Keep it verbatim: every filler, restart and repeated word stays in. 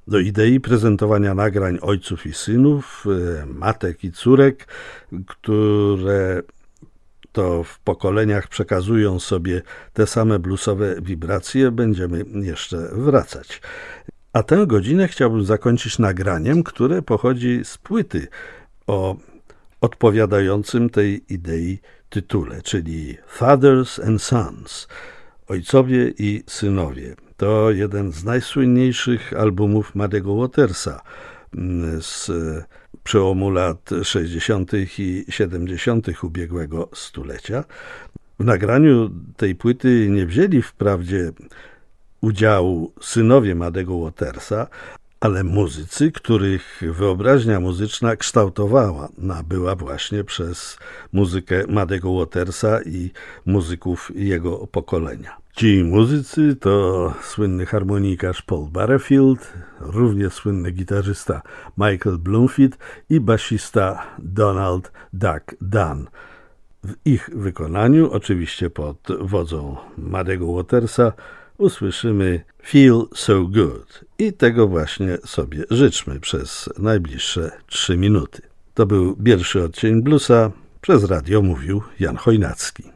Do idei prezentowania nagrań ojców i synów, matek i córek, które to w pokoleniach przekazują sobie te same bluesowe wibracje, będziemy jeszcze wracać. A tę godzinę chciałbym zakończyć nagraniem, które pochodzi z płyty o odpowiadającym tej idei tytule, czyli Fathers and Sons, Ojcowie i Synowie. To jeden z najsłynniejszych albumów Muddy'ego Watersa z przełomu lat sześćdziesiątych i siedemdziesiątych ubiegłego stulecia. W nagraniu tej płyty nie wzięli wprawdzie udziału synowie Muddy'ego Watersa, ale muzycy, których wyobraźnia muzyczna kształtowana była właśnie przez muzykę Muddy'ego Watersa i muzyków jego pokolenia. Ci muzycy to słynny harmonikarz Paul Butterfield, równie słynny gitarzysta Michael Bloomfield i basista Donald Duck Dunn. W ich wykonaniu, oczywiście pod wodzą Muddy'ego Watersa, usłyszymy Feel So Good i tego właśnie sobie życzmy przez najbliższe trzy minuty. To był pierwszy odcień bluesa, przez radio mówił Jan Chojnacki.